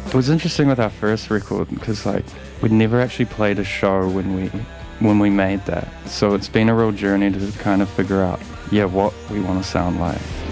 It was interesting with our first record because like we'd never actually played a show when we made that. So it's been a real journey to kind of figure out, yeah, what we want to sound like.